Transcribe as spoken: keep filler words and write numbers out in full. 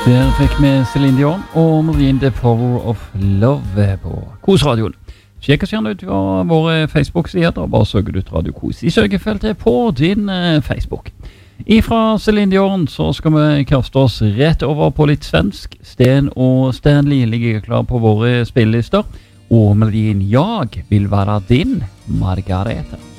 Der fikk vi Celine Dion og melodien The Power of Love på Kos-radioen. Sjekk oss gjerne ut på våre Facebook-sider, og bare søk ut Radio Kos i søkefeltet på din eh, Facebook. Ifra Celine Dion så skal vi kaste oss rett over på litt svensk. Sten og Stanley ligger klar på våre spillelister, og melodien Jeg vil være din, Margareta.